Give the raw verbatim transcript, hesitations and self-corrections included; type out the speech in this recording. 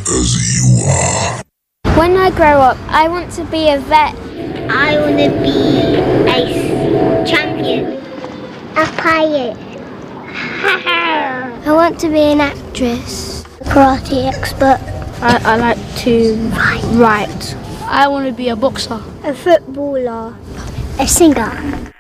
as you are. When I grow up, I want to be a vet. I want to be a champion. A pilot. I want to be an actress. A karate expert. I, I like to write. I want to be a boxer. A footballer. A singer.